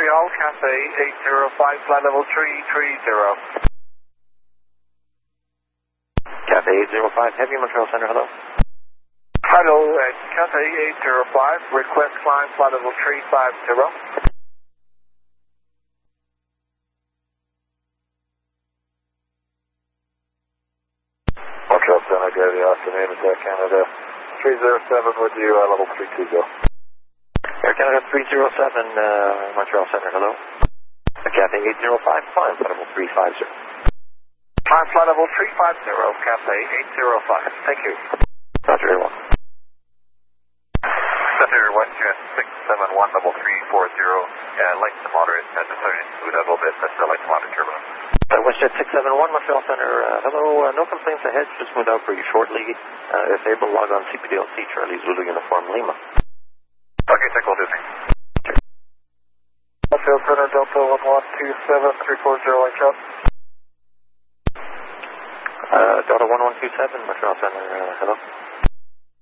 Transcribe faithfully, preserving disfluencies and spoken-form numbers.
Montreal, Cathay eight zero five, flight level three three zero. Cathay eight zero five, Heavy, Montreal Center, hello. Hello, at Cathay eight zero five, request climb, flight level three five zero. Montreal Center, good afternoon, it's Air Canada three zero seven with you, uh, level three two zero. Air Canada three zero seven, uh, Montreal Center, hello. Cathay eight zero five, climb, flight level three five zero. Climb, flight level three five zero, Cathay eight zero five, thank you. Roger, very well. Center WestJet six seven one, level three four zero, uh, light to moderate, necessary to smooth out a little bit, but still light to moderate turbulence. Uh, WestJet six seven one, Montreal Center, uh, hello, uh, no complaints ahead, just moved out for you shortly. Uh, if able, log on C P D L C, Charlie Zulu Uniform Lima. Okay, check, will do, thanks. Montreal Center, Delta one one two seven three four zero, light shot. Uh, Delta one one two seven, Montreal Center, uh, hello.